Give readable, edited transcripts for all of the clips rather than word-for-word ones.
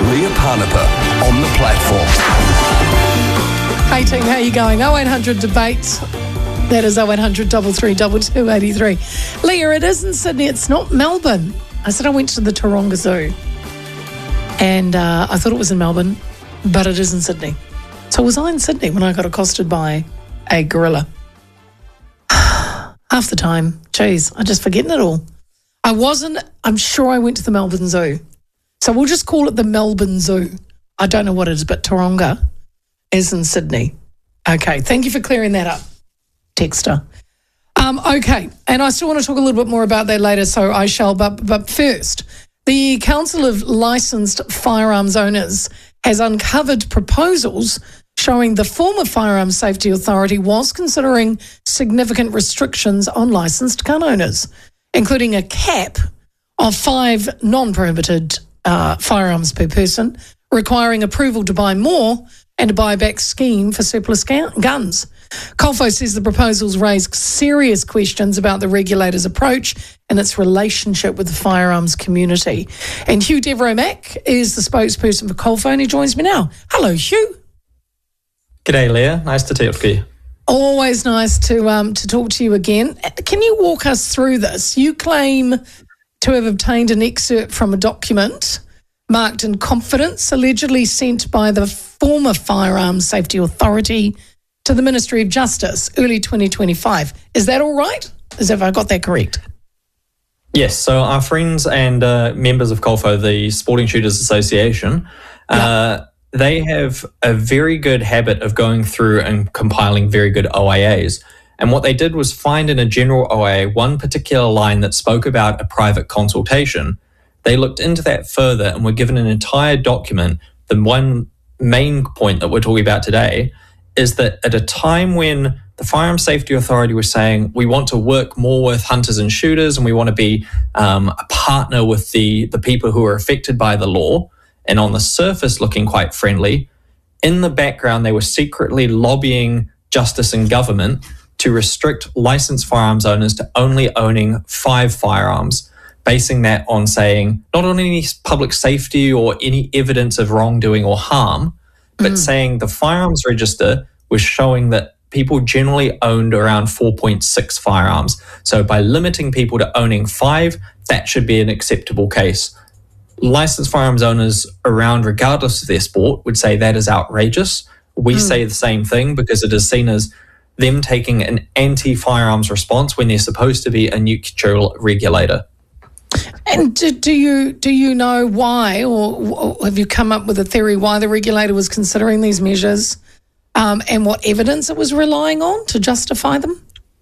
Leah Parnapa on the platform. Hey team, how you going? 0800 debates. That is 0800 332 283. Leah, it is in Sydney. It's not Melbourne. I said I went to the Taronga Zoo. And I thought it was in Melbourne, but it is in Sydney. So was I in Sydney when I got accosted by a gorilla? Half the time. Geez, I'm just forgetting it all. I'm sure I went to the Melbourne Zoo. So we'll just call it the Melbourne Zoo. I don't know what it is, but Taronga is in Sydney. Okay, thank you for clearing that up, Texter. Okay, and I still want to talk a little bit more about that later, so I shall. But first, the Council of Licensed Firearms Owners has uncovered proposals showing the former Firearms Safety Authority was considering significant restrictions on licensed gun owners, including a cap of 5 non-prohibited firearms per person, requiring approval to buy more, and a buyback scheme for surplus guns. Colfo says the proposals raise serious questions about the regulator's approach and its relationship with the firearms community. And Hugh Devereux-Mack is the spokesperson for Colfo, and he joins me now. Hello, Hugh. G'day, Leah. Nice to talk to you. Always nice to talk to you again. Can you walk us through this? You claim to have obtained an excerpt from a document marked in confidence, allegedly sent by the former Firearms Safety Authority to the Ministry of Justice early 2025. Is that all right? Have I got that correct? Yes, so our friends and members of Colfo, the Sporting Shooters Association, they have a very good habit of going through and compiling very good OIAs. And what they did was find in a general OIA one particular line that spoke about a private consultation. They looked into that further and were given an entire document. The one main point that we're talking about today is that at a time when the Firearms Safety Authority was saying we want to work more with hunters and shooters and we want to be a partner with the people who are affected by the law, and on the surface looking quite friendly, in the background they were secretly lobbying justice and government to restrict licensed firearms owners to only owning 5 firearms, basing that on saying not on any public safety or any evidence of wrongdoing or harm, but saying the firearms register was showing that people generally owned around 4.6 firearms. So by limiting people to owning 5, that should be an acceptable case. Licensed firearms owners around, regardless of their sport, would say that is outrageous. We say the same thing because it is seen as them taking an anti-firearms response when they're supposed to be a neutral regulator. And do you know why, or have you come up with a theory why the regulator was considering these measures and what evidence it was relying on to justify them?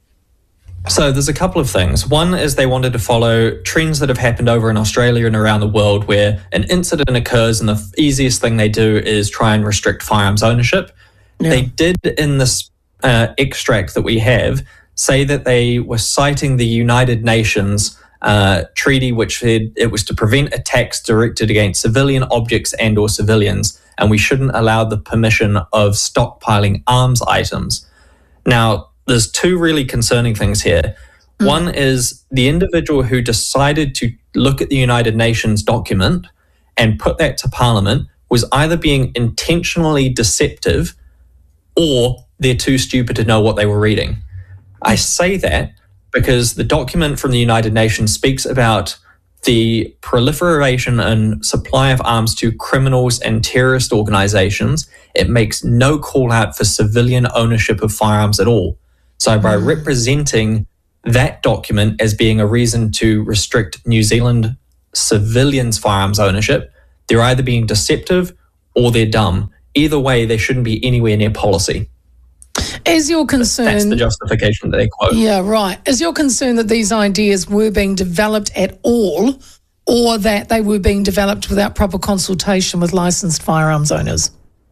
So there's a couple of things. One is they wanted to follow trends that have happened over in Australia and around the world where an incident occurs and the easiest thing they do is try and restrict firearms ownership. Yeah. They did in this extract that we have say that they were citing the United Nations treaty, which said it was to prevent attacks directed against civilian objects and or civilians, and we shouldn't allow the permission of stockpiling arms items. Now, there's 2 really concerning things here. One is the individual who decided to look at the United Nations document and put that to Parliament was either being intentionally deceptive or they're too stupid to know what they were reading. I say that because the document from the United Nations speaks about the proliferation and supply of arms to criminals and terrorist organizations. It makes no call out for civilian ownership of firearms at all. So by representing that document as being a reason to restrict New Zealand civilians' firearms ownership, they're either being deceptive or they're dumb. Either way, they shouldn't be anywhere near policy. Is your concern... That's the justification that they quote. Yeah, right. Is your concern that these ideas were being developed at all or that they were being developed without proper consultation with licensed firearms owners?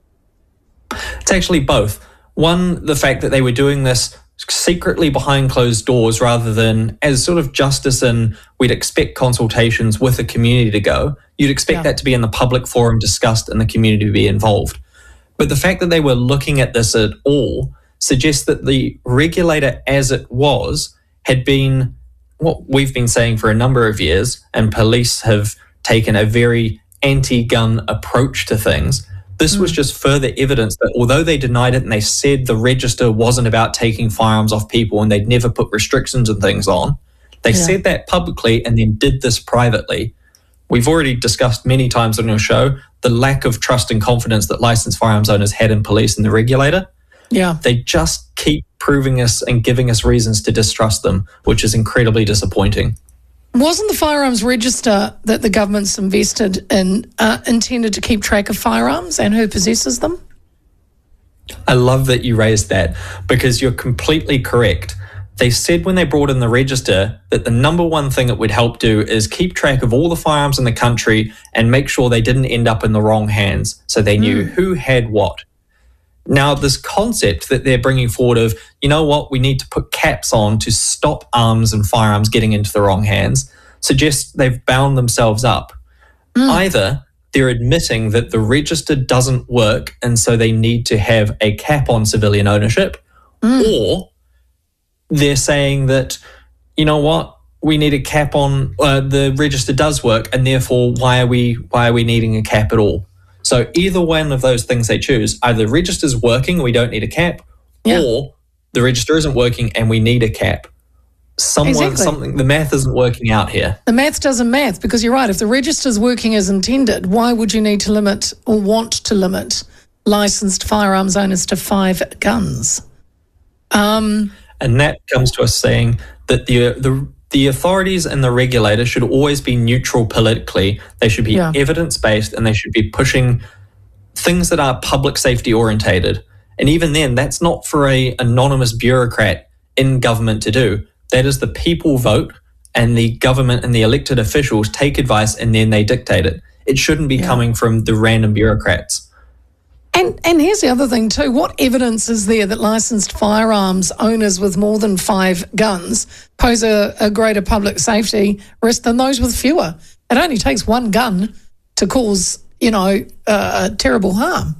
It's actually both. One, the fact that they were doing this secretly behind closed doors rather than as sort of justice and we'd expect consultations with the community to go. You'd expect that to be in the public forum discussed and the community to be involved. But the fact that they were looking at this at all suggests that the regulator as it was had been what we've been saying for a number of years, and police have taken a very anti-gun approach to things. This was just further evidence that although they denied it and they said the register wasn't about taking firearms off people and they'd never put restrictions and things on, they said that publicly and then did this privately. We've already discussed many times on your show the lack of trust and confidence that licensed firearms owners had in police and the regulator. Yeah. They just keep proving us and giving us reasons to distrust them, which is incredibly disappointing. Wasn't the firearms register that the government's invested in intended to keep track of firearms and who possesses them? I love that you raised that because you're completely correct. They said when they brought in the register that the number one thing it would help do is keep track of all the firearms in the country and make sure they didn't end up in the wrong hands, so they knew who had what. Now, this concept that they're bringing forward of, you know what, we need to put caps on to stop arms and firearms getting into the wrong hands, suggests they've bound themselves up. Either they're admitting that the register doesn't work and so they need to have a cap on civilian ownership, or they're saying that, you know what, we need a cap on the register does work and therefore why are we needing a cap at all? So either one of those things they choose, either the register's working and we don't need a cap, or the register isn't working and we need a cap. The math isn't working out here. The math doesn't math because you're right. If the register's working as intended, why would you need to limit or want to limit licensed firearms owners to 5 guns? And that comes to us saying that the authorities and the regulator should always be neutral politically. They should be evidence-based and they should be pushing things that are public safety orientated. And even then, that's not for an anonymous bureaucrat in government to do. That is the people vote and the government and the elected officials take advice and then they dictate it. It shouldn't be coming from the random bureaucrats. And here's the other thing too. What evidence is there that licensed firearms owners with more than 5 guns pose a greater public safety risk than those with fewer? It only takes 1 gun to cause, terrible harm.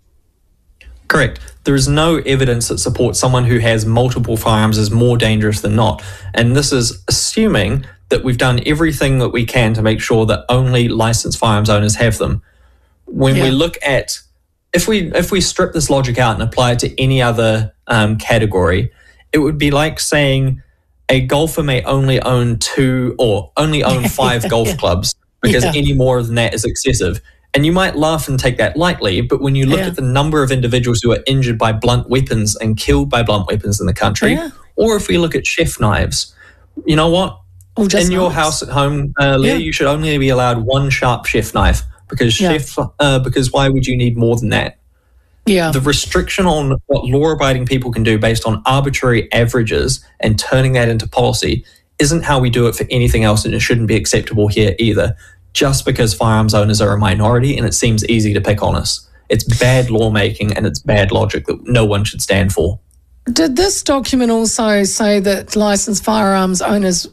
Correct. There is no evidence that supports someone who has multiple firearms is more dangerous than not. And this is assuming that we've done everything that we can to make sure that only licensed firearms owners have them. When we look at If we strip this logic out and apply it to any other category, it would be like saying a golfer may only own 2 or only own 5 golf clubs because any more than that is excessive. And you might laugh and take that lightly, but when you look at the number of individuals who are injured by blunt weapons and killed by blunt weapons in the country, or if we look at chef knives, you know what? In your house at home, Leah, you should only be allowed 1 sharp chef knife. Because because why would you need more than that? Yeah. The restriction on what law-abiding people can do based on arbitrary averages and turning that into policy isn't how we do it for anything else, and it shouldn't be acceptable here either, just because firearms owners are a minority and it seems easy to pick on us. It's bad lawmaking and it's bad logic that no one should stand for. Did this document also say that licensed firearms owners...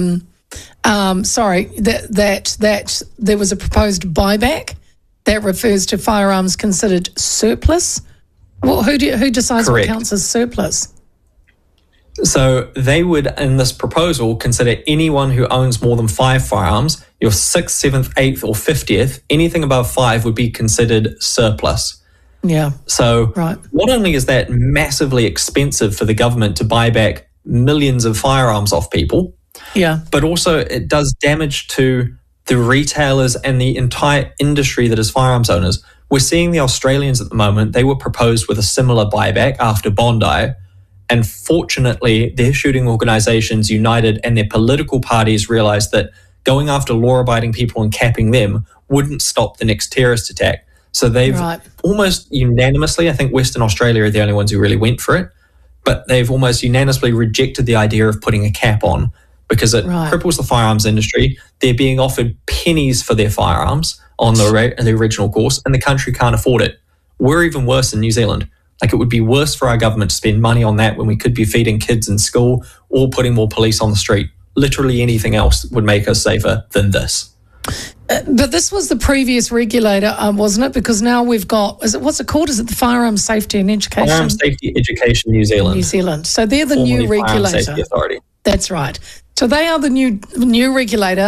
that there was a proposed buyback that refers to firearms considered surplus? Well, who decides what counts as surplus? So they would, in this proposal, consider anyone who owns more than 5 firearms, your 6th, 7th, 8th, or 50th, anything above 5 would be considered surplus. Yeah. So not only is that massively expensive for the government to buy back millions of firearms off people, but also it does damage to the retailers and the entire industry that is firearms owners. We're seeing the Australians at the moment. They were proposed with a similar buyback after Bondi. And fortunately, their shooting organizations united and their political parties realized that going after law-abiding people and capping them wouldn't stop the next terrorist attack. So they've almost unanimously, I think Western Australia are the only ones who really went for it, but they've almost unanimously rejected the idea of putting a cap on, because it cripples the firearms industry. They're being offered pennies for their firearms on the original course, and the country can't afford it. We're even worse in New Zealand. Like, it would be worse for our government to spend money on that when we could be feeding kids in school or putting more police on the street. Literally anything else would make us safer than this. But this was the previous regulator, wasn't it? Because now we've got, what's it called? Is it the Firearms Safety and Education? Firearms Safety Education New Zealand. New Zealand. So they're the new regulator. Safety Authority. That's right. So they are the new regulator,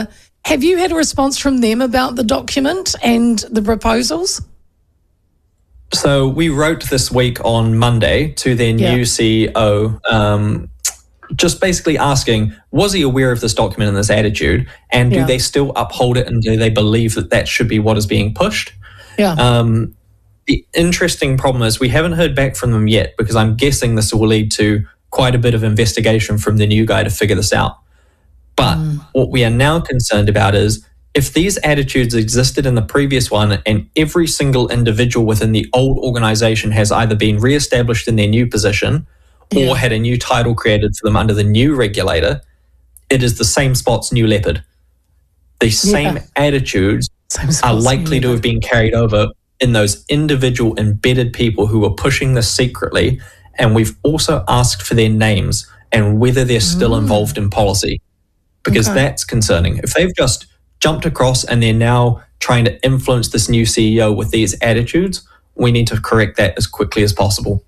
have you had a response from them about the document and the proposals? So we wrote this week on Monday to their new CEO, just basically asking, was he aware of this document and this attitude? And do they still uphold it? And do they believe that that should be what is being pushed? Yeah. The interesting problem is we haven't heard back from them yet, because I'm guessing this will lead to quite a bit of investigation from the new guy to figure this out. But what we are now concerned about is if these attitudes existed in the previous one and every single individual within the old organization has either been reestablished in their new position or had a new title created for them under the new regulator, it is the same spots, new leopard. The same attitudes are likely to have been carried over in those individual embedded people who were pushing this secretly. And we've also asked for their names and whether they're still involved in policy, because that's concerning. If they've just jumped across and they're now trying to influence this new CEO with these attitudes, we need to correct that as quickly as possible.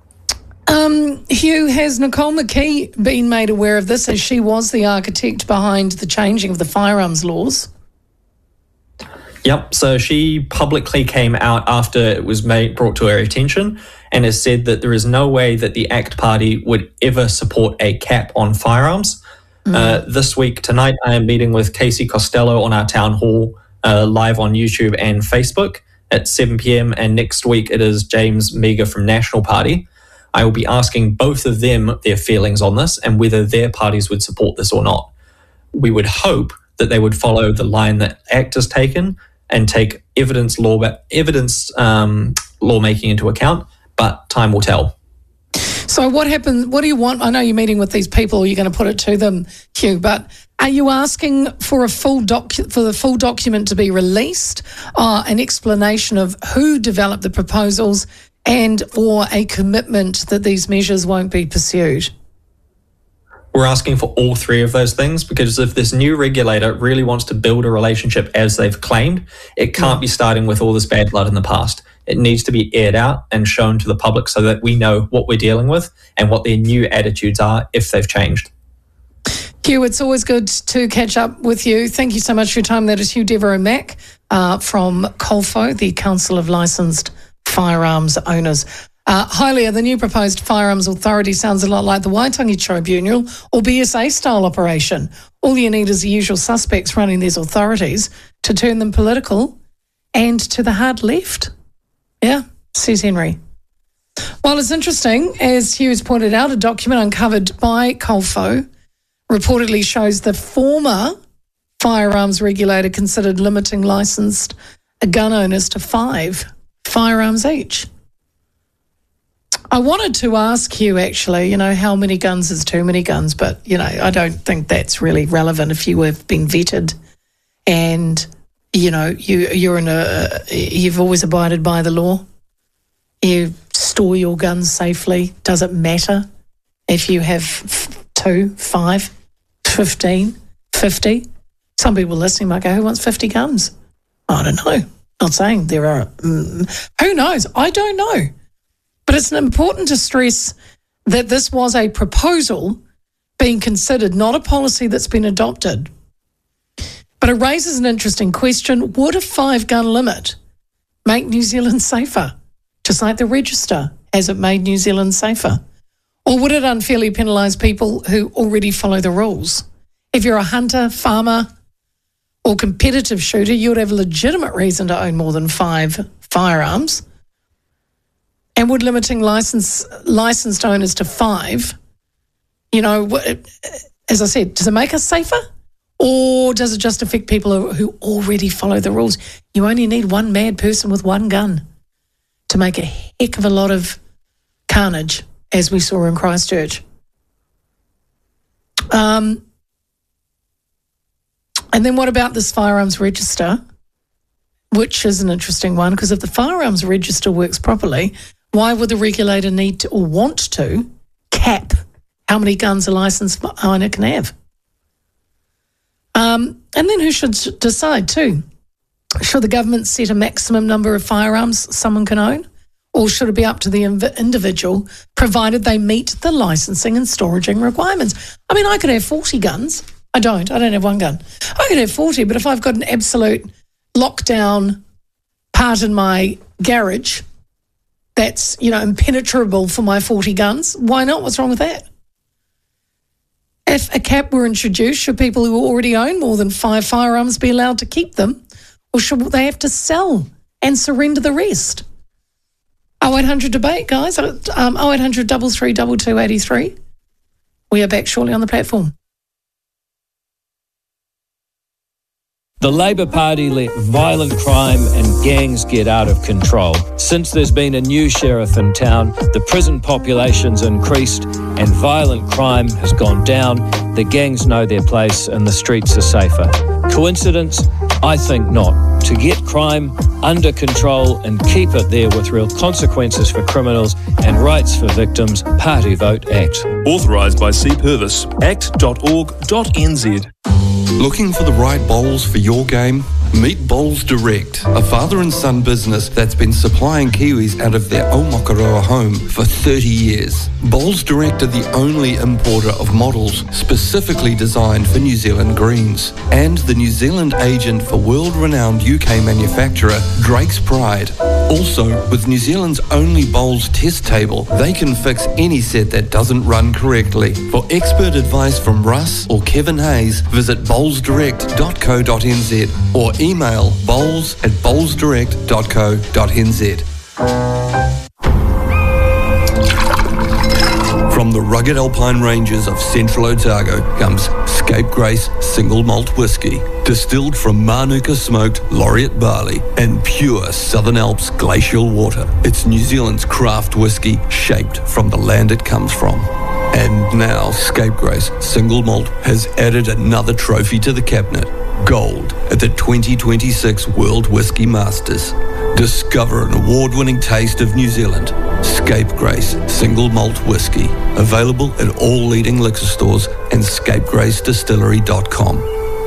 Hugh, has Nicole McKee been made aware of this, as she was the architect behind the changing of the firearms laws? Yep. So she publicly came out after it was brought to her attention and has said that there is no way that the ACT Party would ever support a cap on firearms. This week, tonight, I am meeting with Casey Costello on our town hall, live on YouTube and Facebook at 7 p.m. And next week, it is James Meagher from National Party. I will be asking both of them their feelings on this and whether their parties would support this or not. We would hope that they would follow the line that ACT has taken and take evidence lawmaking into account, but time will tell. So what happens? What do you want? I know you're meeting with these people. You're going to put it to them, Hugh. But are you asking for a full the full document to be released, an explanation of who developed the proposals, and or a commitment that these measures won't be pursued? We're asking for all three of those things, because if this new regulator really wants to build a relationship as they've claimed, it can't be starting with all this bad blood in the past. It needs to be aired out and shown to the public so that we know what we're dealing with and what their new attitudes are if they've changed. Hugh, it's always good to catch up with you. Thank you so much for your time. That is Hugh Devereux Mack from COLFO, the Council of Licensed Firearms Owners. Hylia, the new proposed firearms authority sounds a lot like the Waitangi Tribunal or BSA-style operation. All you need is the usual suspects running these authorities to turn them political and to the hard left. Yeah, says Henry. Well, it's interesting, as Hughes pointed out, a document uncovered by COLFO reportedly shows the former firearms regulator considered limiting licensed gun owners to 5 firearms each. I wanted to ask you, actually, how many guns is too many guns, but, I don't think that's really relevant if you have been vetted and, you've always abided by the law. You store your guns safely. Does it matter if you have 2, 5, 15, 50? Some people listening might go, who wants 50 guns? I don't know. Not saying there are. Who knows? I don't know. But it's important to stress that this was a proposal being considered, not a policy that's been adopted. But it raises an interesting question. Would a 5-gun limit make New Zealand safer, just like the register? Has it made New Zealand safer? Or would it unfairly penalise people who already follow the rules? If you're a hunter, farmer, or competitive shooter, you would have a legitimate reason to own more than 5 firearms. And would limiting licensed owners to 5, as I said, does it make us safer? Or does it just affect people who already follow the rules? You only need one mad person with 1 gun to make a heck of a lot of carnage, as we saw in Christchurch. And then what about this firearms register, which is an interesting one, because if the firearms register works properly, why would the regulator need to or want to cap how many guns a licensed owner can have? And then who should decide too? Should the government set a maximum number of firearms someone can own? Or should it be up to the individual, provided they meet the licensing and storaging requirements? I mean, I could have 40 guns I don't have one gun. I could have 40, but if I've got an absolute lockdown part in my garage that's, impenetrable for my 40 guns, why not? What's wrong with that? If a cap were introduced, should people who already own more than 5 firearms be allowed to keep them, or should they have to sell and surrender the rest? 0800 debate, guys. 0800 33 2283. We are back shortly on the platform. The Labor Party let violent crime and gangs get out of control. Since there's been a new sheriff in town, the prison population's increased and violent crime has gone down. The gangs know their place and the streets are safer. Coincidence? I think not. To get crime under control and keep it there with real consequences for criminals and rights for victims, Party Vote Act. Authorised by C. Purvis, act.org.nz. Looking for the right bowls for your game? Meet Bowls Direct, a father and son business that's been supplying Kiwis out of their Aomakaroa home for 30 years. Bowls Direct are the only importer of models specifically designed for New Zealand greens, and the New Zealand agent for world-renowned UK manufacturer Drake's Pride. Also, with New Zealand's only bowls test table, they can fix any set that doesn't run correctly. For expert advice from Russ or Kevin Hayes, visit bowlsdirect.co.nz or email bowls@bowlsdirect.co.nz. From the rugged alpine ranges of central Otago comes Scapegrace Single Malt Whisky, distilled from Manuka smoked laureate barley and pure Southern Alps glacial water. It's New Zealand's craft whisky shaped from the land it comes from. And now Scapegrace Single Malt has added another trophy to the cabinet, gold at the 2026 World Whisky Masters. Discover an award-winning taste of New Zealand. Scapegrace Single Malt Whisky. Available at all leading liquor stores and scapegracedistillery.com.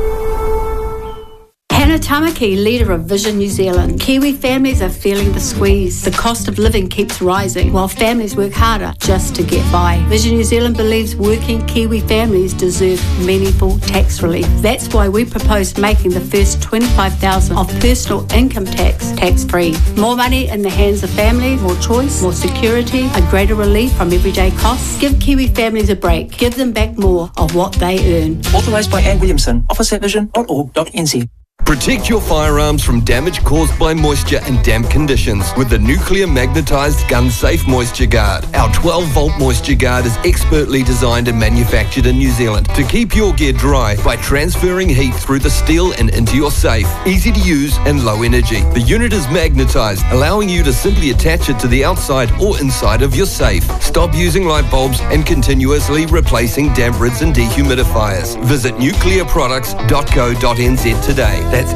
Hannah Tamaki, leader of Vision New Zealand. Kiwi families are feeling the squeeze. The cost of living keeps rising while families work harder just to get by. Vision New Zealand believes working Kiwi families deserve meaningful tax relief. That's why we propose making the first $25,000 of personal income tax tax-free. More money in the hands of families, more choice, more security, a greater relief from everyday costs. Give Kiwi families a break. Give them back more of what they earn. Authorised by Anne Williamson. Office at vision.org.nz. Protect your firearms from damage caused by moisture and damp conditions with the nuclear magnetized gun safe moisture guard. Our 12-volt moisture guard is expertly designed and manufactured in New Zealand to keep your gear dry by transferring heat through the steel and into your safe. Easy to use and low energy. The unit is magnetized, allowing you to simply attach it to the outside or inside of your safe. Stop using light bulbs and continuously replacing damp rids and dehumidifiers. Visit nuclearproducts.co.nz today. That's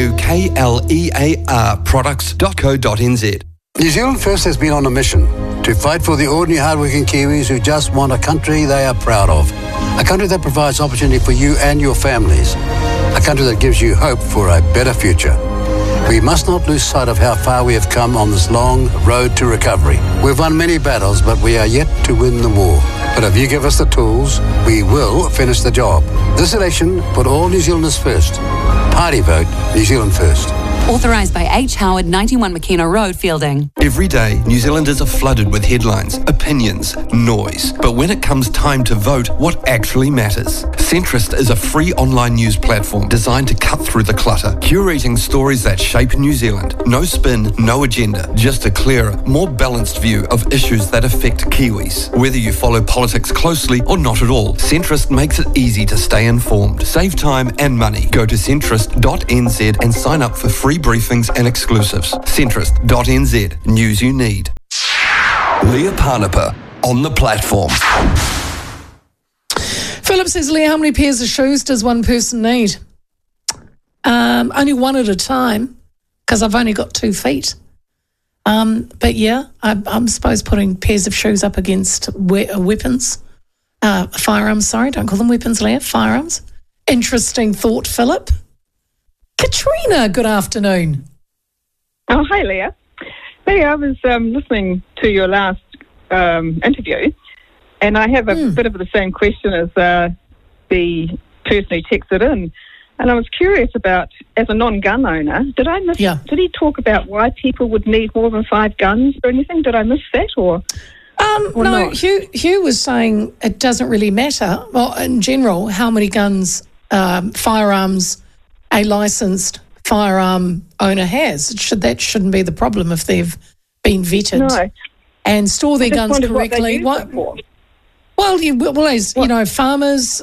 NUKLEAR products.co.nz. New Zealand First has been on a mission to fight for the ordinary hardworking Kiwis who just want a country they are proud of. A country that provides opportunity for you and your families. A country that gives you hope for a better future. We must not lose sight of how far we have come on this long road to recovery. We've won many battles, but we are yet to win the war. But if you give us the tools, we will finish the job. This election, put all New Zealanders first. Party Vote New Zealand First. Authorised by H. Howard, 91 McKenna Road, Fielding. Every day, New Zealanders are flooded with headlines, opinions, noise. But when it comes time to vote, what actually matters? Centrist is a free online news platform designed to cut through the clutter, curating stories that shape New Zealand. No spin, no agenda, just a clearer, more balanced view of issues that affect Kiwis. Whether you follow politics closely or not at all, Centrist makes it easy to stay informed. Save time and money. Go to centrist.nz and sign up for free briefings and exclusives. Centrist.nz. News you need. Leah Parnapa on the platform. Philip says, Leah, how many pairs of shoes does one person need? Only one at a time, because I've only got 2 feet. But yeah, I'm suppose putting pairs of shoes up against weapons. Firearms, sorry, don't call them weapons, Leah. Firearms. Interesting thought, Philip. Katrina, good afternoon. Oh, hi, Leah. Leah, I was listening to your last interview, and I have a bit of the same question as the personally texted in, and I was curious about, as a non-gun owner, did I miss? Yeah. Did he talk about why people would need more than 5 guns or anything? Did I miss that, or no? not? Hugh was saying it doesn't really matter. Well, in general, how many guns, firearms, a licensed firearm owner has. That shouldn't be the problem if they've been vetted and store their guns correctly. Well, as you know, farmers,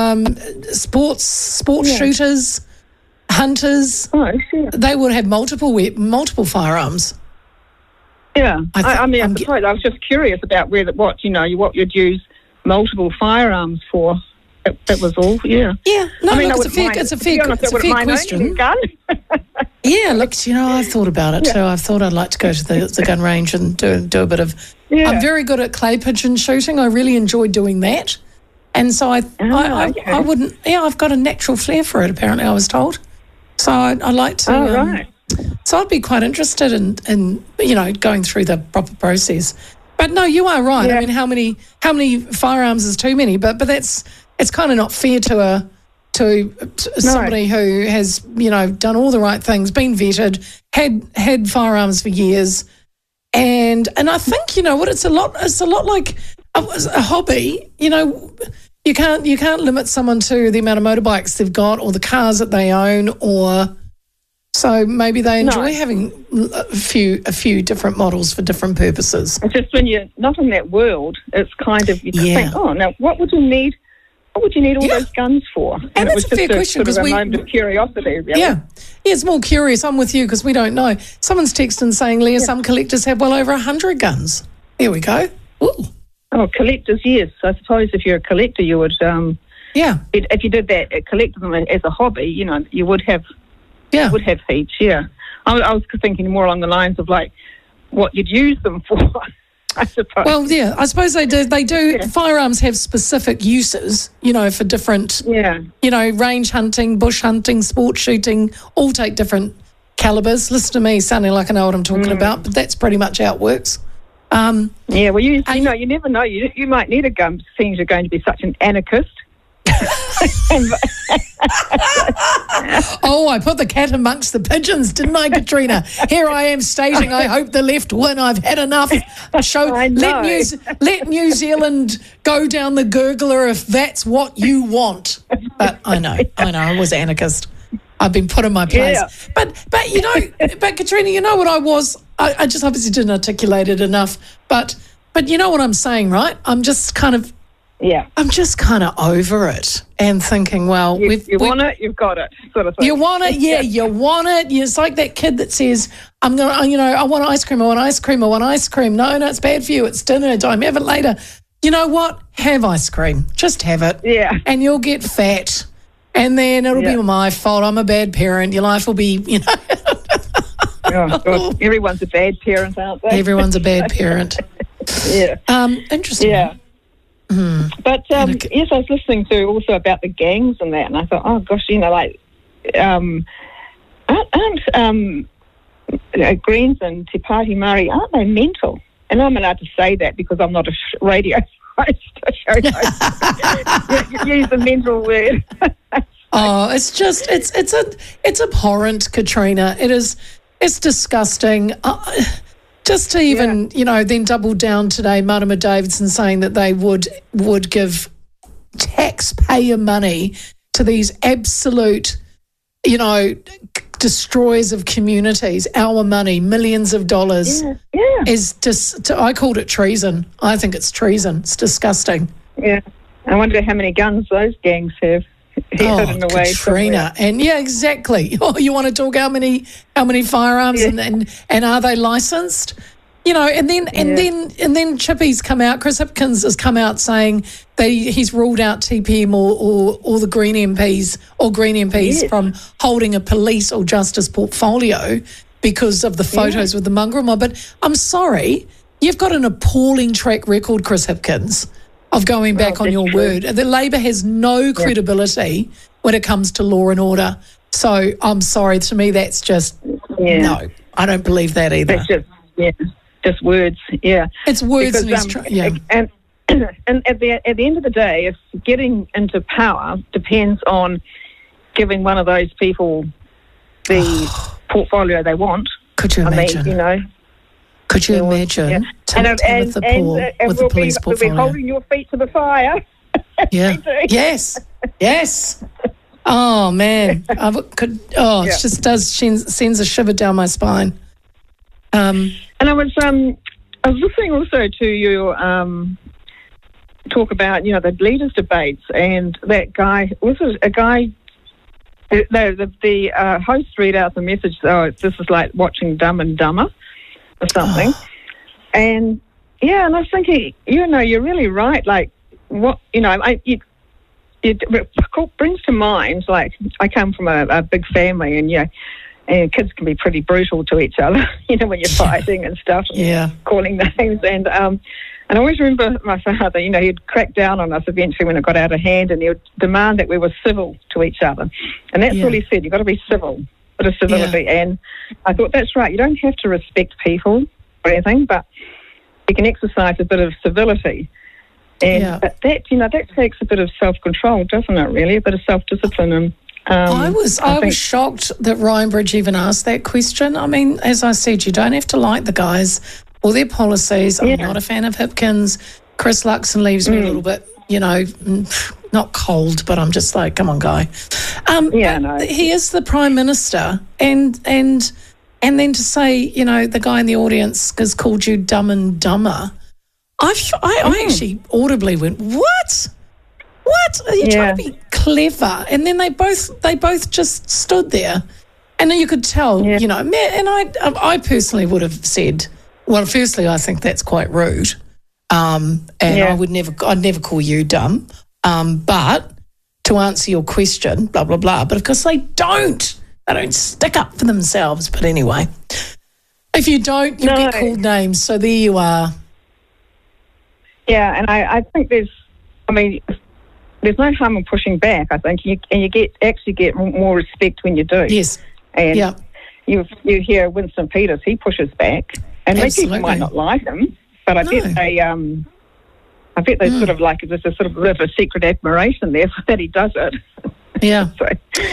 sports shooters, hunters, they would have multiple firearms. Yeah, I suppose I was just curious about what you'd use multiple firearms for. That was all. Yeah. Yeah. No, look, it's a fair question. Yeah, look, I've thought about it too. I've thought I'd like to go to the gun range and do a bit of. Yeah. I'm very good at clay pigeon shooting. I really enjoy doing that, and so I wouldn't. Yeah, I've got a natural flair for it. Apparently, I was told. So I like to. Oh, right. So I'd be quite interested in going through the proper process. But no, you are right. Yeah. I mean, how many firearms is too many? But it's kind of not fair to somebody who has done all the right things, been vetted, had firearms for years, and I think it's a lot like a hobby. You can't limit someone to the amount of motorbikes they've got or the cars that they own, or so maybe they enjoy having a few different models for different purposes. It's just when you're not in that world, it's kind of you think, oh, now what would you need? What would you need all those guns for? And that's a fair question, because a moment of curiosity, really. Yeah, it's more curious. I'm with you because we don't know. Someone's texting saying, Leah, some collectors have well over 100 guns. There we go. Ooh. Oh, collectors, yes. I suppose if you're a collector, you would. If you did that, collected them as a hobby, you would have. Yeah. Would have heaps. Yeah. I was thinking more along the lines of like what you'd use them for. I suppose. Well, yeah, I suppose they do. They do. Yeah. Firearms have specific uses, for different, range hunting, bush hunting, sport shooting, all take different calibers. Listen to me sounding like I know what I'm talking about, but that's pretty much how it works. Well, you never know. You might need a gun, seeing you're going to be such an anarchist. Oh, I put the cat amongst the pigeons, didn't I, Katrina? Here I am stating, I hope the left win. I've had enough. Let New Zealand go down the gurgler if that's what you want. But I know, I was anarchist. I've been put in my place. Yeah. But Katrina, what I was? I just obviously didn't articulate it enough. But you know what I'm saying, right? I'm just kind of. Yeah, I'm just kind of over it and thinking, well, you want it, you've got it, sort of thing. You want it, you want it. It's like that kid that says, I want ice cream, I want ice cream, I want ice cream. No, it's bad for you. It's dinner time. Have it later. You know what? Have ice cream. Just have it. Yeah. And you'll get fat. And then it'll be my fault. I'm a bad parent. Your life will be, Oh, God. Everyone's a bad parent, aren't they? Everyone's a bad parent. Yeah. Interesting. Yeah. But yes, I was listening to also about the gangs and that, and I thought, oh gosh, aren't Greens and Te Pāti Māori, aren't they mental? And I'm allowed to say that because I'm not a radio host, a show host. Use the mental word. Oh, it's abhorrent, Katrina. It's disgusting. Just to even, then double down today, Marama Davidson saying that they would give taxpayer money to these absolute, destroyers of communities, our money, millions of dollars, is just, I called it treason. I think it's treason. It's disgusting. Yeah. I wonder how many guns those gangs have. Katrina, and exactly. Oh, you want to talk how many firearms and are they licensed? And then Chippy's come out. Chris Hipkins has come out saying that he's ruled out TPM or the Green MPs from holding a police or justice portfolio because of the photos with the mongrel mob. But I'm sorry, you've got an appalling track record, Chris Hipkins, of going back on your word. The Labor has no credibility when it comes to law and order. So I'm sorry, to me that's just, no, I don't believe that either. That's just words, It's words. Because, and at the end of the day, if getting into power depends on giving one of those people the portfolio they want. Could you imagine? Could you imagine? Yeah. With the police portfolio? We'll be holding your feet to the fire. Yeah. Yes. Oh man, it just sends a shiver down my spine. And I was listening also to you talk about the leaders' debates, and that guy was a guy. The host read out the message. Oh, this is like watching Dumb and Dumber or something. And and I was thinking, you're really right. Like what it brings to mind, like, I come from a big family, and kids can be pretty brutal to each other, when you're fighting and stuff, calling names. And I always remember my father, he'd crack down on us eventually when it got out of hand, and he would demand that we were civil to each other. And that's what he said, you've got to be civil, bit of civility. And I thought, that's right, you don't have to respect people or anything, but you can exercise a bit of civility. And but that takes a bit of self-control, doesn't it, really? A bit of self-discipline. And I was shocked that Ryan Bridge even asked that question. I mean, as I said, you don't have to like the guys or their policies. I'm not a fan of Hipkins. Chris Luxon leaves me a little bit, not cold, but I'm just like, come on, guy. He is the Prime Minister, and then to say, the guy in the audience has called you dumb and dumber. I actually audibly went, what? What? Are you trying to be clever? And then they both just stood there, and then you could tell, and I personally would have said, well, firstly, I think that's quite rude, and I'd never call you dumb, but to answer your question, blah blah blah. But of course they don't stick up for themselves. But anyway, if you don't, you get called names. So there you are. Yeah, and I think there's no harm in pushing back, I think, and you get more respect when you do. Yes. And you hear Winston Peters, he pushes back, and people might not like him, but I bet they sort of like, there's a sort of bit of a secret admiration there that he does it. Yeah. So,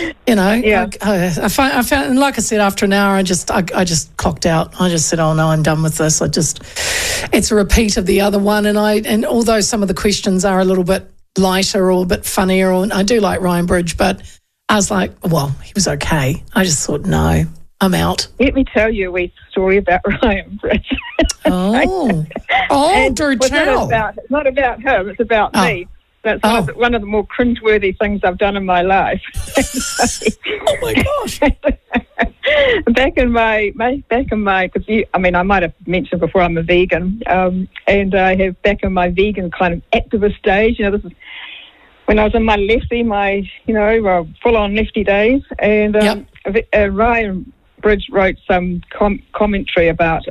I found, like I said, after an hour, I just clocked out. I just said, oh no, I'm done with this. It's a repeat of the other one. And although some of the questions are a little bit lighter or a bit funnier, and I do like Ryan Bridge, but I was like, well, he was okay. I just thought, no, I'm out. Let me tell you a wee story about Ryan Bridge. Do tell. It's not about him, it's about me. That's one of the more cringeworthy things I've done in my life. Oh my gosh! Back in my, because I might have mentioned before I'm a vegan, and I have back in my vegan kind of activist days. This is when I was in my lefty, full-on lefty days, and Ryan Bridge wrote some commentary about.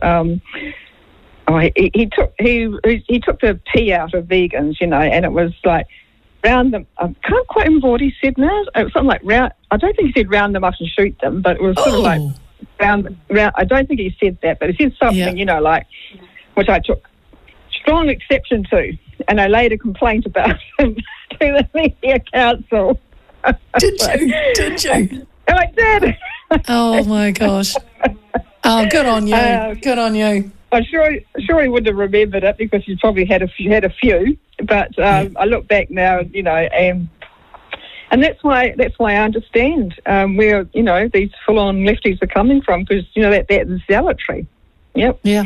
He took the P out of vegans, and it was like round them. I can't quite remember what he said now. It was something like round. I don't think he said round them up and shoot them, but it was sort of like round. I don't think he said that, but he said something, like, which I took strong exception to, and I laid a complaint about him to the Media Council. Did you? I did. Oh my gosh! Oh, good on you. Good on you. I'm sure he wouldn't have remembered it because he probably had a few. But I look back now, and that's why I understand where these full-on lefties are coming from, because that zealotry. Yep. Yeah.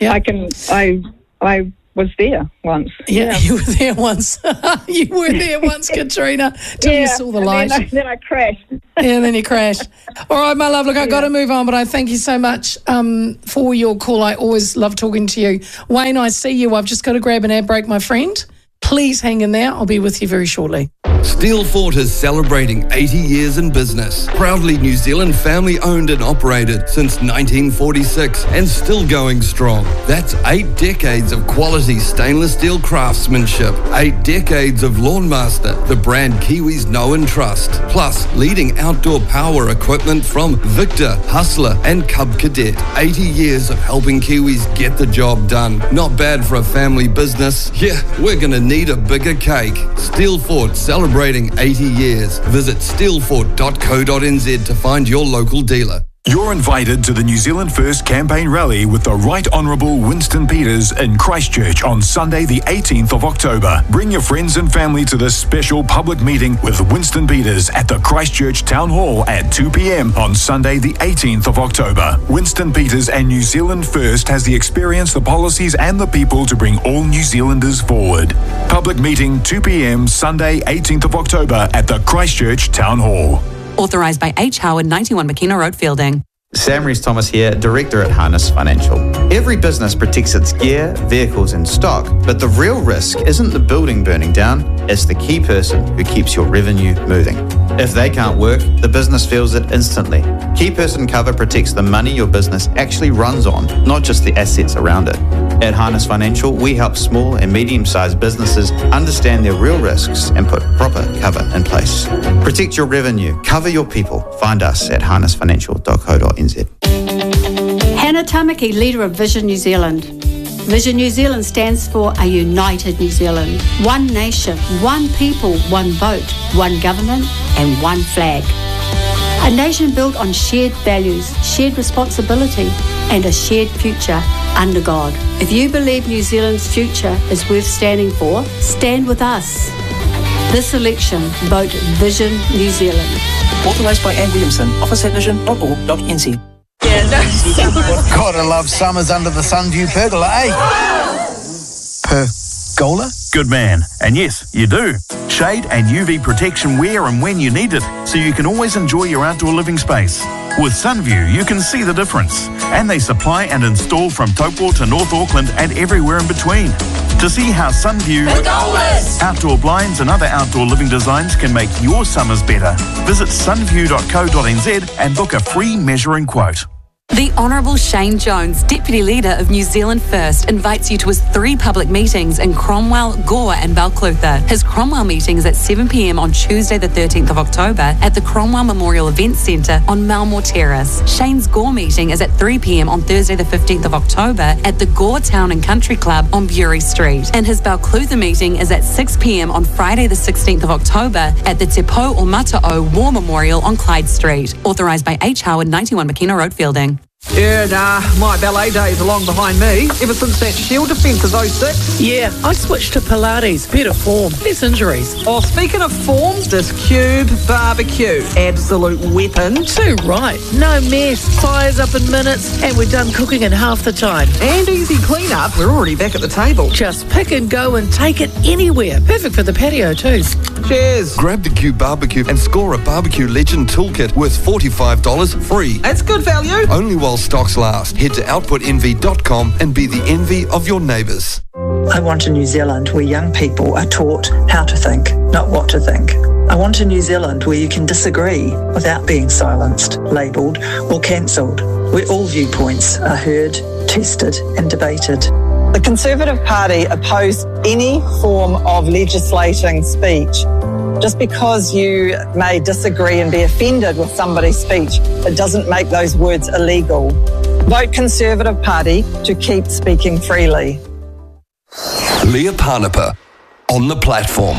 I was there once. Yeah, you were there once. You were there once, Katrina, till you saw the light. Then I crashed. And then you crashed. All right, my love, look, I've got to move on, but I thank you so much for your call. I always love talking to you. Wayne, I see you. I've just got to grab an ad break, my friend. Please hang in there. I'll be with you very shortly. Steel Fort is celebrating 80 years in business. Proudly New Zealand family owned and operated since 1946 and still going strong. That's 8 decades of quality stainless steel craftsmanship, 8 decades of Lawnmaster, the brand Kiwis know and trust, plus leading outdoor power equipment from Victor, Hustler and Cub Cadet. 80 years of helping Kiwis get the job done. Not bad for a family business. Yeah, we're going to need a bigger cake. Steel Fort celebrating 80 years. Visit steelfort.co.nz to find your local dealer. You're invited to the New Zealand First campaign rally with the Right Honourable Winston Peters in Christchurch on Sunday the 18th of October. Bring your friends and family to this special public meeting with Winston Peters at the Christchurch Town Hall at 2 p.m. on Sunday the 18th of October. Winston Peters and New Zealand First has the experience, the policies and the people to bring all New Zealanders forward. Public meeting 2 p.m. Sunday 18th of October at the Christchurch Town Hall. Authorised by H. Howard, 91 McKenna Road, Fielding. Sam Rees-Thomas here, Director at Harness Financial. Every business protects its gear, vehicles and stock, but the real risk isn't the building burning down, it's the key person who keeps your revenue moving. If they can't work, the business feels it instantly. Key person cover protects the money your business actually runs on, not just the assets around it. At Harness Financial, we help small and medium-sized businesses understand their real risks and put proper cover in place. Protect your revenue, cover your people. Find us at harnessfinancial.co.nz. Hannah Tamaki, leader of Vision New Zealand. Vision New Zealand stands for a united New Zealand. One nation, one people, one vote, one government and one flag. A nation built on shared values, shared responsibility and a shared future under God. If you believe New Zealand's future is worth standing for, stand with us. This election, vote Vision New Zealand. Authorised by Anne Williamson, office at vision.org.nz. Gotta love summers under the Sunview pergola, eh? Pergola? Good man. And yes, you do. Shade and UV protection where and when you need it, so you can always enjoy your outdoor living space. With Sunview, you can see the difference. And they supply and install from Taupo to North Auckland and everywhere in between. To see how Sunview, outdoor blinds and other outdoor living designs can make your summers better, visit sunview.co.nz and book a free measuring quote. The Honourable Shane Jones, Deputy Leader of New Zealand First, invites you to his 3 public meetings in Cromwell, Gore and Balclutha. His Cromwell meeting is at 7 p.m. on Tuesday the 13th of October at the Cromwell Memorial Events Centre on Malmore Terrace. Shane's Gore meeting is at 3 p.m. on Thursday the 15th of October at the Gore Town and Country Club on Bury Street. And his Balclutha meeting is at 6 p.m. on Friday the 16th of October at the Te Pou o Mata'o War Memorial on Clyde Street. Authorised by H. Howard, 91 McKenna Road, Fielding. Yeah, nah, my ballet days are long behind me. Ever since that Shield defence of 06. Yeah, I switched to Pilates. Better form, less injuries. Oh, speaking of form, this Cube barbecue. Absolute weapon. Too right. No mess. Fires up in minutes and we're done cooking in half the time. And easy clean-up. We're already back at the table. Just pick and go and take it anywhere. Perfect for the patio too. Cheers. Grab the Cube barbecue and score a Barbecue Legend toolkit worth $45 free. That's good value. Only while stocks last. Head to outputenvy.com and be the envy of your neighbours. I want a New Zealand where young people are taught how to think, not what to think. I want a New Zealand where you can disagree without being silenced, labelled or cancelled, where all viewpoints are heard, tested and debated. The Conservative Party oppose any form of legislating speech. Just because you may disagree and be offended with somebody's speech, it doesn't make those words illegal. Vote Conservative Party to keep speaking freely. Leah Parnapa on the platform.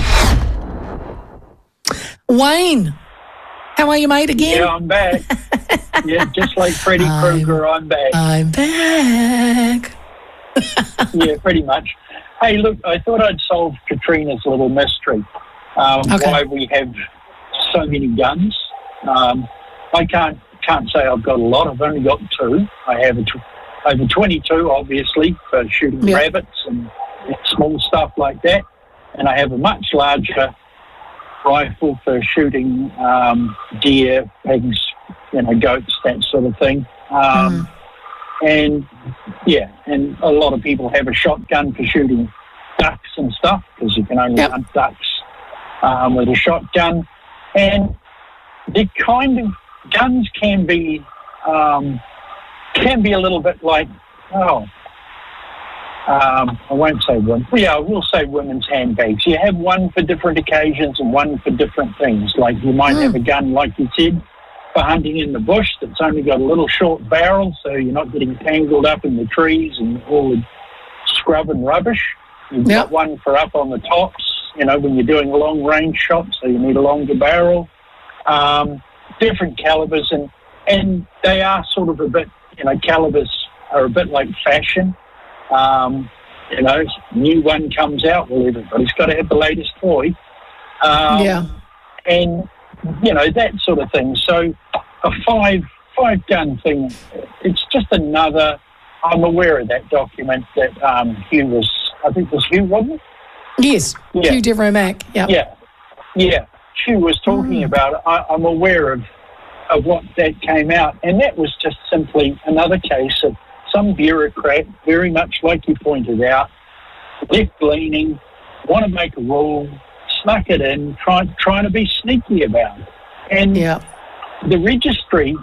Wayne, how are you, mate, again? Yeah, I'm back. Yeah, just like Freddy Krueger, I'm back. I'm back. Yeah, pretty much. Hey, look, I thought I'd solve Katrina's little mystery. Why we have so many guns. I can't say I've got a lot. I've only got 2. I have over 22, obviously, for shooting rabbits and small stuff like that. And I have a much larger rifle for shooting deer, pigs, goats, that sort of thing. And a lot of people have a shotgun for shooting ducks and stuff because you can only hunt ducks with a shotgun, and the kind of guns can be a little bit like, I won't say women. Yeah, we'll say women's handbags. You have one for different occasions and one for different things. Like you might have a gun, like you said, for hunting in the bush that's only got a little short barrel, so you're not getting tangled up in the trees and all the scrub and rubbish. You've got one for up on the tops, when you're doing a long-range shot, so you need a longer barrel. Different calibers, and they are sort of a bit, calibers are a bit like fashion. New one comes out, well, everybody's got to have the latest toy. And, that sort of thing. So a five-gun thing, it's just another, I'm aware of that document that Hugh was, I think it was Hugh, wasn't it? Yes, yeah. Hugh Devereux-Mack, Yeah. Hugh was talking about it. I'm aware of what that came out, and that was just simply another case of some bureaucrat, very much like you pointed out, left-leaning, want to make a rule, snuck it in, trying to be sneaky about it. And the registry,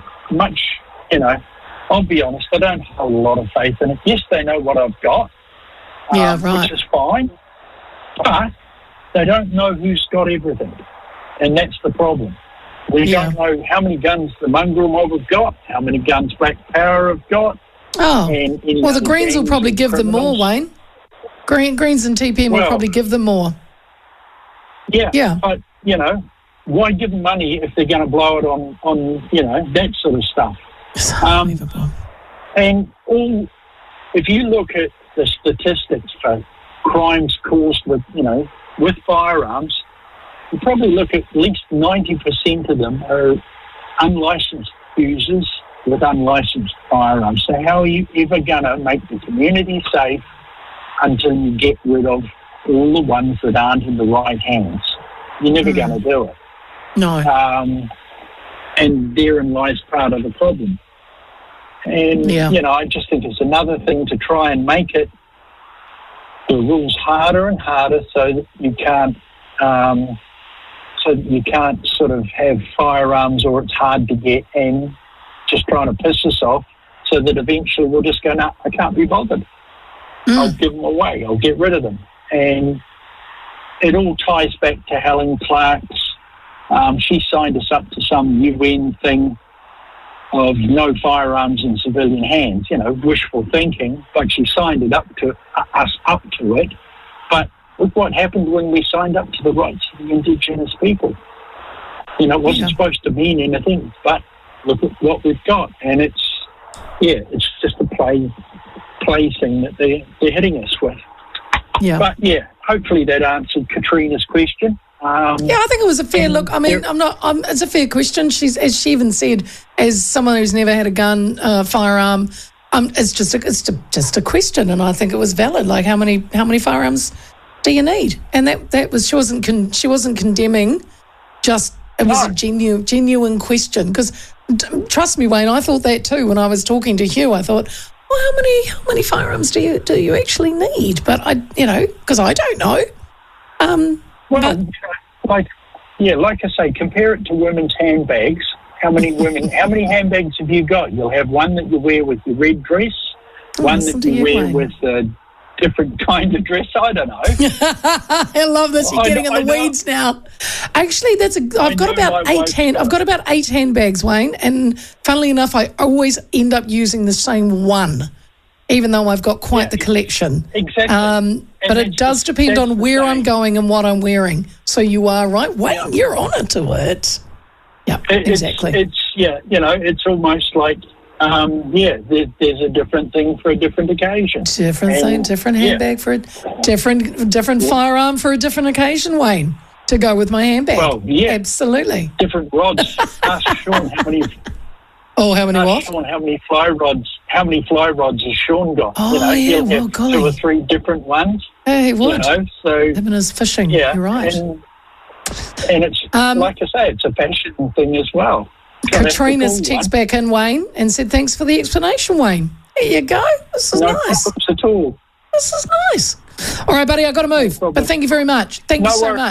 I'll be honest, I don't have a lot of faith in it. Yes, they know what I've got, which is fine, but they don't know who's got everything, and that's the problem. We don't know how many guns the mongrel mob have got, how many guns Black Power have got. Oh, well, the Greens will probably give them more, Wayne. Greens and TPM will probably give them more. Yeah. But, why give them money if they're going to blow it on that sort of stuff? It's unbelievable. And if you look at the statistics for crimes caused with firearms, you probably look at least 90% of them are unlicensed users with unlicensed firearms. So how are you ever going to make the community safe until you get rid of all the ones that aren't in the right hands? You're never going to do it. No. And therein lies part of the problem. And, I just think it's another thing to try and make the rules harder and harder so that you can't sort of have firearms, or it's hard to get, and just trying to piss us off so that eventually we'll just go, no, I can't be bothered. I'll give them away. I'll get rid of them. And it all ties back to Helen Clark's. She signed us up to some UN thing of no firearms in civilian hands, wishful thinking, but she signed us up to it. But look what happened when we signed up to the rights of the Indigenous people. It wasn't supposed to mean anything, but look at what we've got. And it's just a play thing that they're hitting us with. Yeah. But hopefully that answered Katrina's question. I think it was a fair look. I mean, it's a fair question. As she even said, as someone who's never had a gun, firearm, it's just a question, and I think it was valid. Like, how many firearms do you need? And that was she wasn't condemning. Just it was a genuine question. Because trust me, Wayne, I thought that too when I was talking to Hugh. I thought, well, how many firearms do you actually need? But because I don't know. Like I say, compare it to women's handbags. How many handbags have you got? You'll have one that you wear with your red dress, one that you wear with a different kind of dress. I don't know. I love this. You're getting in the weeds now. Actually, I've got about 8 handbags, Wayne, and funnily enough, I always end up using the same one, even though I've got quite the collection. Exactly. But it does depend on where I'm going and what I'm wearing. So you are right. Wayne, you're on it to it. Yeah, exactly. It's almost like, there's a different thing for a different occasion. Different handbag for a different firearm for a different occasion, Wayne, to go with my handbag. Well, yeah. Absolutely. Different rods. Ask Sean how many... how many what? Sean, how many fly rods has Sean got? He'll have 2 or 3 different ones. Yeah, he would. So him and his fishing. Yeah, you're right. And it's like I say, it's a fashion thing as well. Katrina's text back in, Wayne, and said, "Thanks for the explanation, Wayne." There you go. This is nice. No problems at all. This is nice. All right, buddy, I've got to move. But thank you very much. Thank you so much.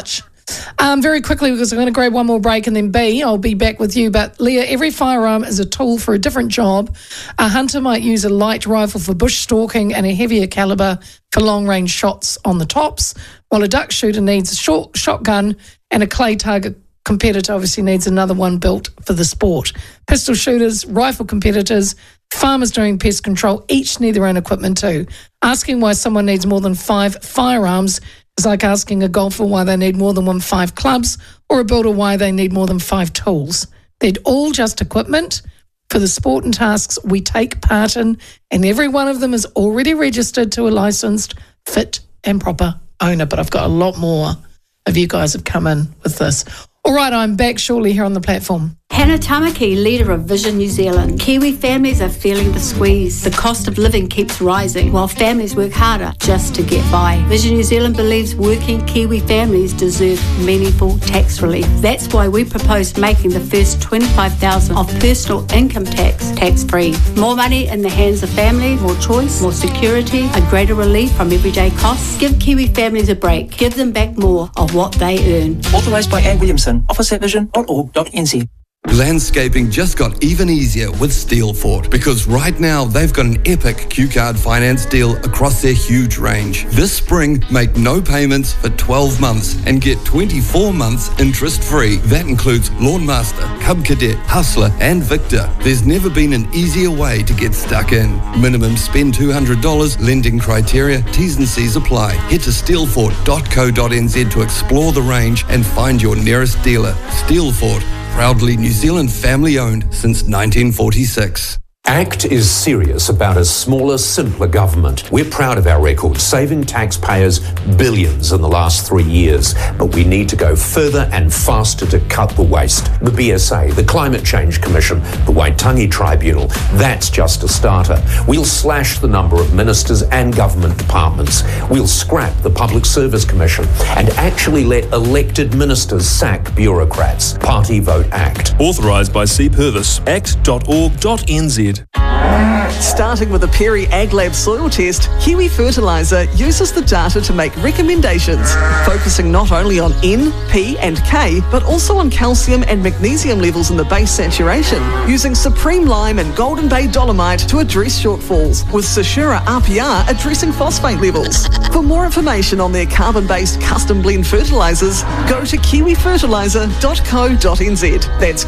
Very quickly, because I'm going to grab one more break and then B, I'll be back with you. But Leah, every firearm is a tool for a different job. A hunter might use a light rifle for bush stalking and a heavier caliber for long-range shots on the tops, while a duck shooter needs a short shotgun and a clay target competitor obviously needs another one built for the sport. Pistol shooters, rifle competitors, farmers doing pest control each need their own equipment too. Asking why someone needs more than 5 firearms is like asking a golfer why they need more than 5 clubs or a builder why they need more than 5 tools. They're all just equipment for the sport and tasks we take part in, and every one of them is already registered to a licensed, fit and proper owner. But I've got a lot more of you guys have come in with this. All right, I'm back shortly here on the platform. Hannah Tamaki, leader of Vision New Zealand. Kiwi families are feeling the squeeze. The cost of living keeps rising while families work harder just to get by. Vision New Zealand believes working Kiwi families deserve meaningful tax relief. That's why we proposed making the first $25,000 of personal income tax-free. More money in the hands of families, more choice, more security, a greater relief from everyday costs. Give Kiwi families a break. Give them back more of what they earn. Authorised by Anne Williamson. Office at vision.org.nz. Landscaping just got even easier with Steelfort because right now they've got an epic Q-Card finance deal across their huge range. This spring, make no payments for 12 months and get 24 months interest-free. That includes Lawnmaster, Cub Cadet, Hustler and Victor. There's never been an easier way to get stuck in. Minimum spend $200, lending criteria, T's and C's apply. Head to steelfort.co.nz to explore the range and find your nearest dealer. Steelfort, proudly New Zealand family-owned since 1946. ACT is serious about a smaller, simpler government. We're proud of our record, saving taxpayers billions in the last 3 years. But we need to go further and faster to cut the waste. The BSA, the Climate Change Commission, the Waitangi Tribunal, that's just a starter. We'll slash the number of ministers and government departments. We'll scrap the Public Service Commission and actually let elected ministers sack bureaucrats. Party Vote ACT. Authorised by C. Purvis. act.org.nz. Starting with a Perry AgLab soil test, Kiwi Fertiliser uses the data to make recommendations, focusing not only on N, P and K, but also on calcium and magnesium levels in the base saturation, using Supreme Lime and Golden Bay Dolomite to address shortfalls, with Sashura RPR addressing phosphate levels. For more information on their carbon-based custom blend fertilisers, go to kiwifertiliser.co.nz. That's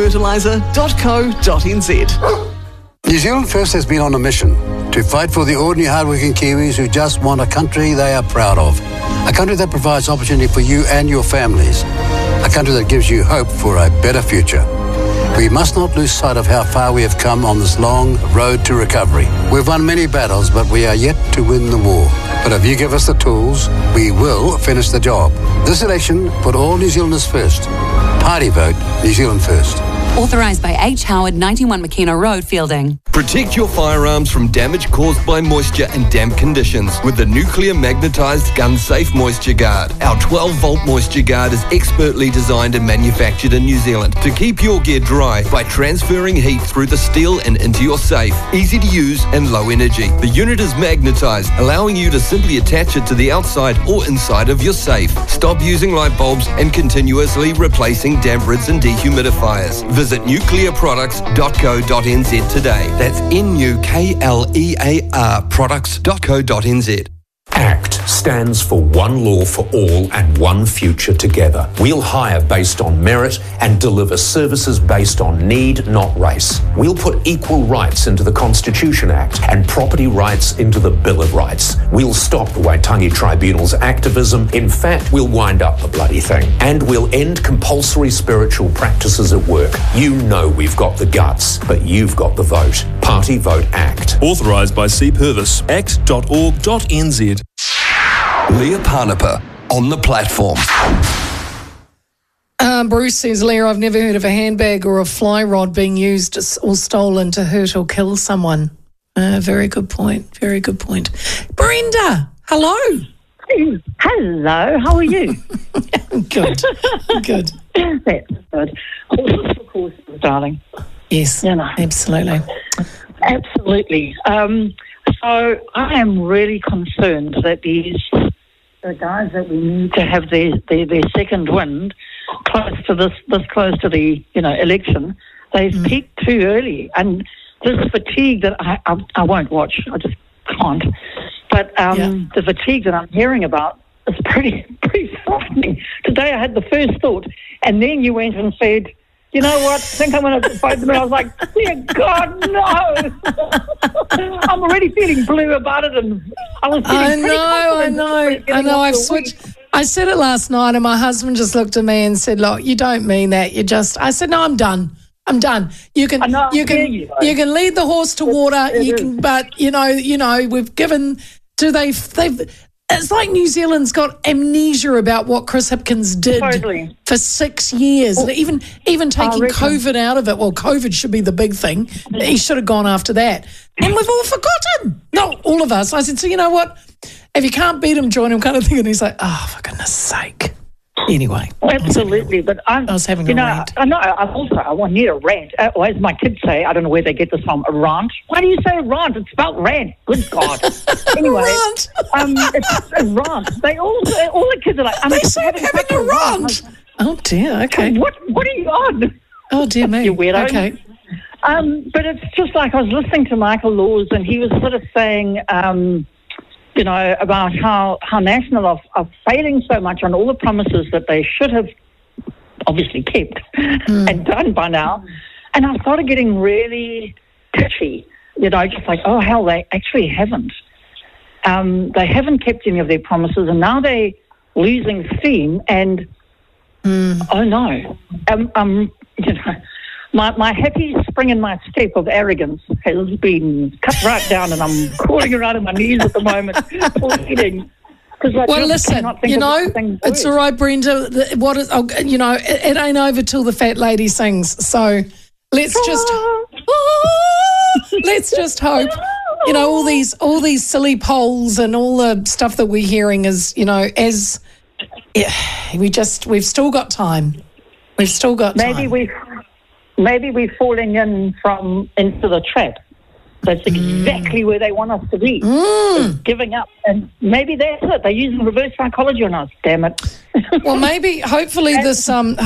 kiwifertiliser.co.nz. New Zealand First has been on a mission to fight for the ordinary hardworking Kiwis who just want a country they are proud of. A country that provides opportunity for you and your families. A country that gives you hope for a better future. We must not lose sight of how far we have come on this long road to recovery. We've won many battles, but we are yet to win the war. But if you give us the tools, we will finish the job. This election, put all New Zealanders first. Party vote, New Zealand First. Authorised by H. Howard, 91 McKenna Road, Fielding. Protect your firearms from damage caused by moisture and damp conditions with the nuclear magnetised gun safe moisture guard. Our 12-volt moisture guard is expertly designed and manufactured in New Zealand to keep your gear dry by transferring heat through the steel and into your safe. Easy to use and low energy. The unit is magnetised, allowing you to simply attach it to the outside or inside of your safe. Stop using light bulbs and continuously replacing damp rids and dehumidifiers. Visit nuclearproducts.co.nz today. That's NUKLEAR products.co.nz. ACT stands for one law for all and one future together. We'll hire based on merit and deliver services based on need, not race. We'll put equal rights into the Constitution Act and property rights into the Bill of Rights. We'll stop the Waitangi Tribunal's activism. In fact, we'll wind up the bloody thing. And we'll end compulsory spiritual practices at work. You know we've got the guts, but you've got the vote. Party Vote ACT. Authorised by C. Purvis. act.org.nz. Leah Parnapa on the platform. Bruce says, Leah, I've never heard of a handbag or a fly rod being used or stolen to hurt or kill someone. Very good point. Very good point. Brenda, hello. Hello, how are you? Good. Good. That's good. Horses for courses, darling. Yes, absolutely. Absolutely. So I am really concerned that there's the guys that we need to have their second wind close to this close to the election, they've peaked too early, and this fatigue that I won't watch, I just can't. But the fatigue that I'm hearing about is pretty frightening. Today I had the first thought, and then you went and said, you know what, I think I'm going to fight them. And I was like, dear God, no. I'm already feeling blue about it. And I was I know. I've switched. I said it last night, and my husband just looked at me and said, look, you don't mean that. I said, no, I'm done. I'm done. You can lead the horse to water. But we've given. It's like New Zealand's got amnesia about what Chris Hipkins did for 6 years. Even taking COVID out of it. Well, COVID should be the big thing. He should have gone after that. And we've all forgotten. No, all of us. I said, so you know what? If you can't beat him, join him kind of thing. And he's like, oh, for goodness sake. Anyway. Absolutely. But I was having a rant. I need a rant. Or as my kids say, I don't know where they get this from, a rant. Why do you say rant? It's spelled rant. Good God. Anyway, it's a rant. All the kids are like, they say I'm having a rant. Oh, dear. Okay. What are you on? Oh, dear me. You weirdo. Okay. But it's just like I was listening to Michael Laws, and he was sort of saying, about how National are failing so much on all the promises that they should have obviously kept and done by now. And I started getting really pitchy, just like, oh, hell, they actually haven't. They haven't kept any of their promises, and now they're losing steam. And, oh, no. My happy spring in my step of arrogance has been cut right down, and I'm crawling around on my knees at the moment, bleeding. Well, listen, it's all right, Brenda. It ain't over till the fat lady sings. So let's just hope. All these silly polls and all the stuff that we're hearing is, we've still got time. We've still got time. Maybe we're falling into the trap. That's exactly where they want us to be. Giving up. And maybe that's it. They're using reverse psychology on us, damn it. Well, hopefully this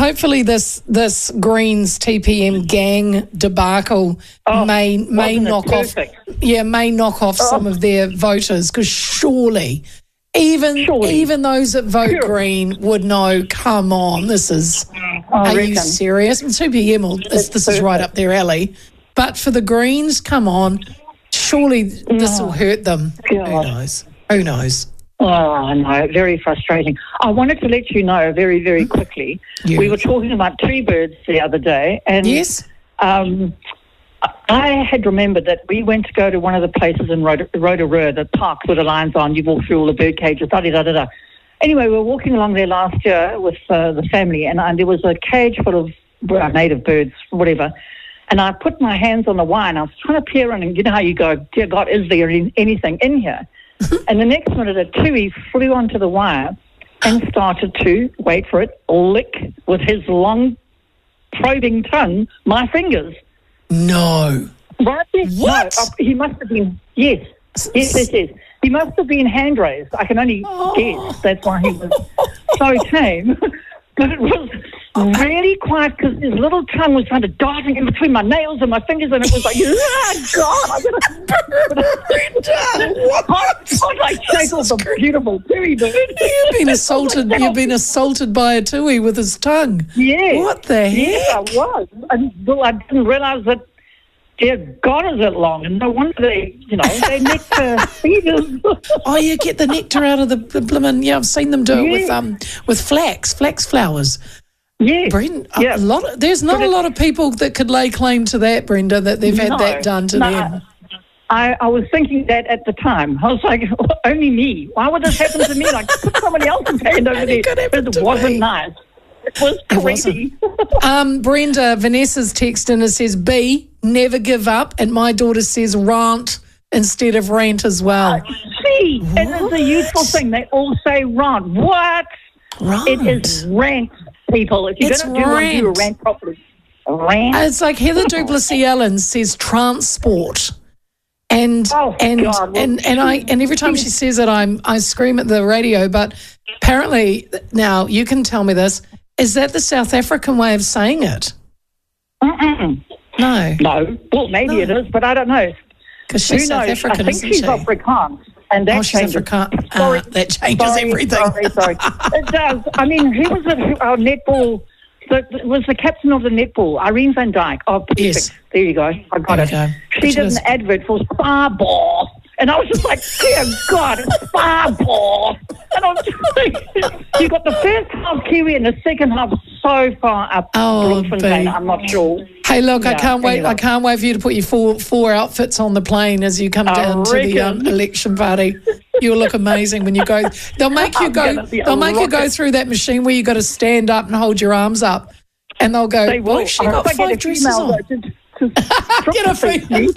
Greens TPM gang debacle may knock off some of their voters, because surely even those that vote Green would know, come on, this is, are you serious? 2PM, this is right up their alley. But for the Greens, come on, surely this will hurt them. God. Who knows? Oh, no, very frustrating. I wanted to let you know very, very quickly. Yes. We were talking about tree birds the other day. And yes. I had remembered that we went to go to one of the places in Rotorua, the park where the lions are, and you walk through all the bird cages, da-da-da-da-da. Anyway, we were walking along there last year with the family, and there was a cage full of native birds, whatever. And I put my hands on the wire, and I was trying to peer in, and you know how you go, dear God, is there anything in here? And the next minute, a tui flew onto the wire and started to, wait for it, lick with his long probing tongue my fingers. No. Right there? What? No, he must have been, yes. He must have been hand raised. I can only guess that's why he was so tame. But it was really quiet because his little tongue was kind of darting in between my nails and my fingers, and it was like, God, I'm going to like shake off a beautiful tui bird. You've been assaulted by a tui with his tongue. Yeah. What the heck? Yeah, I was. And I didn't realise that, dear God, is it long? And no wonder they nectar feeders. Oh, you get the nectar out of the blimmin'. Yeah, I've seen them do it with flax flowers. Yeah, Brenda. There's not a lot of people that could lay claim to that, Brenda, that they've had that done to them. I was thinking that at the time. I was like, only me. Why would this happen to me? Like, put somebody else's hand over there. It wasn't nice. It was crazy. Brenda, Vanessa's texted in and says, B, never give up. And my daughter says rant instead of rant as well. See, it is a useful thing. They all say rant. What? Rant. It is rant, people. If you're going to do a rant properly. Rant. It's like Heather Duplessis-Ellen says transport. And every time she says it, I scream at the radio. But apparently, now you can tell me this: is that the South African way of saying it? No. Well, maybe it is, but I don't know. Because she's South African, I think she's Afrikaans, and that changes. That changes everything. Sorry. It does. I mean, who was it? Our netball. It was the captain of the netball, Irene van Dijk. Oh, perfect. Yes. There you go. I got it. She did an advert for Sparball. And I was just like, dear God, it's Sparball. And I was just like, you got the first half Kiwi and the second half so far up Bloemfontein. I'm not sure. Hey, look, I can't wait. I can't wait for you to put your four outfits on the plane as you come down to the election party. You'll look amazing when you go. They'll make you go. They'll make you go through that machine where you got to stand up and hold your arms up, and they'll go. Well, she got 5 dresses on. Get a female.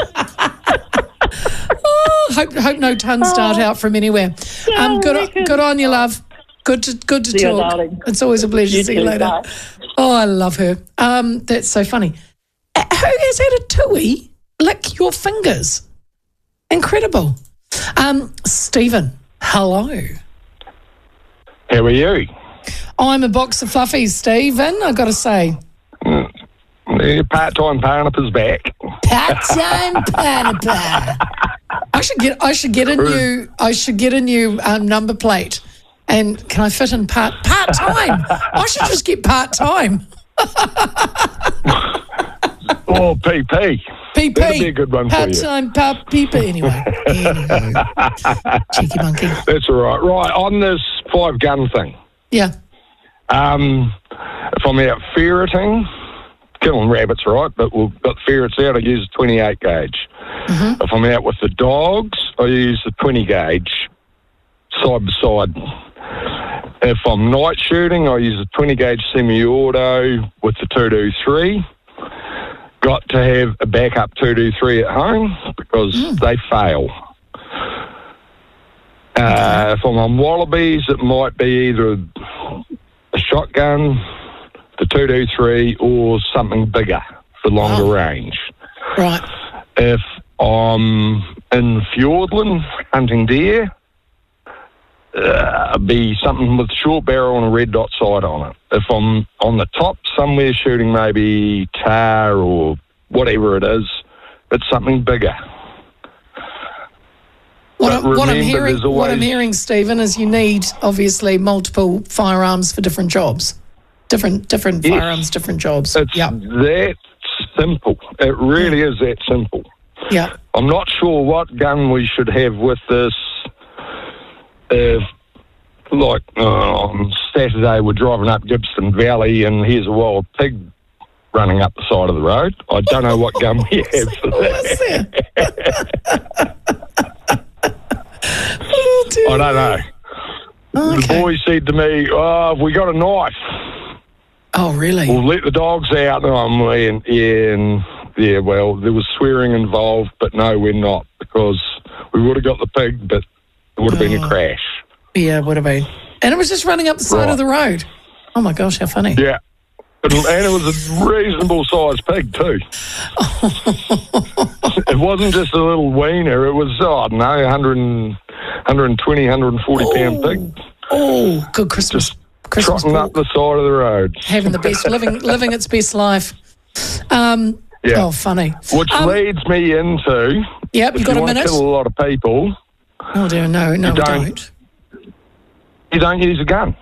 Hope no tongues start out from anywhere. Good on you, love. Good to talk. Darling. It's always a pleasure to see you later. Bye. Oh, I love her. That's so funny. Who has had a tui lick your fingers? Incredible. Stephen, hello. How are you? I'm a box of fluffies, Stephen, I've got to say. Part-time Parnapa's back. Part-time Parnapa. I should get a new number plate. And can I fit in part-time? I should just get part-time. Oh, PP. PP. That'd be a good one for you. Part-time PP. Anyway. Cheeky monkey. That's all right. Right, on this 5-gun thing. Yeah. If I'm out ferreting, killing rabbits, right, but we've got ferrets out, I use a 28 gauge. Mm-hmm. If I'm out with the dogs, I use the 20 gauge, side by side. If I'm night shooting, I use a 20 gauge semi-auto with the 223. Got to have a backup 223 at home because they fail. If I'm on wallabies, it might be either a shotgun, the 223, or something bigger for longer range. Right. If I'm in Fiordland hunting deer, be something with short barrel and a red dot sight on it. If I'm on the top somewhere shooting maybe tar or whatever it is, it's something bigger. What I'm hearing, Stephen, is you need obviously multiple firearms for different jobs, different firearms, different jobs. It's that simple. It really is that simple. Yeah. I'm not sure what gun we should have with this. On Saturday we're driving up Gibson Valley and here's a wild pig running up the side of the road. I don't know what gun we have for that. I don't know. Okay. The boy said to me, have we got a knife? Oh, really? We'll let the dogs out. And well, there was swearing involved, but no, we're not, because we would have got the pig, but it would have been a crash. Yeah, it would have been. And it was just running up the side of the road. Oh, my gosh, how funny. Yeah. And it was a reasonable sized pig too. It wasn't just a little wiener. It was, 120, 140 pound pig. Oh, good Christmas. Just trotting up the side of the road. Having the best, living its best life. Yeah. Oh, funny. Which leads me into, yep, you got a minute? Kill a lot of people. Oh, dear, no, don't. You don't use a gun.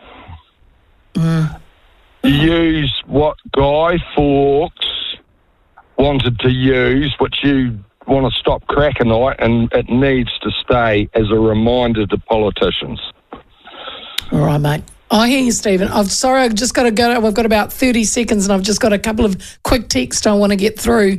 You use what Guy Fawkes wanted to use, which you want to stop crack a night, and it needs to stay as a reminder to politicians. All right, mate. I hear you, Stephen. I'm sorry, I've just got to go. We've got about 30 seconds, and I've just got a couple of quick texts I want to get through.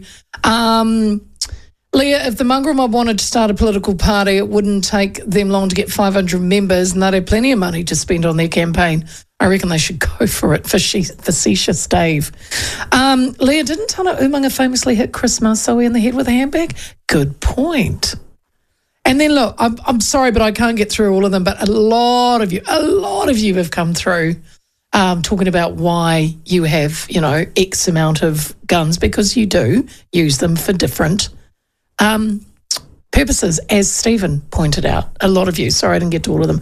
Leah, if the mongrel mob wanted to start a political party, it wouldn't take them long to get 500 members, and they'd have plenty of money to spend on their campaign. I reckon they should go for it, facetious Dave. Leah, didn't Tana Umaga famously hit Chris Marsoe in the head with a handbag? Good point. And then, look, I'm sorry, but I can't get through all of them, but a lot of you have come through talking about why you have, X amount of guns, because you do use them for different purposes, as Stephen pointed out, a lot of you, sorry I didn't get to all of them,